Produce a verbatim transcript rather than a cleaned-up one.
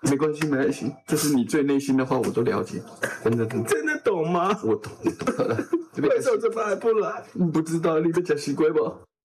没关系，没关系，这是你最内心的话，我都了解，真的真的。 真的懂吗？ 我懂，我懂了。 为什么这边还不来？ 不知道你被讲习惯不？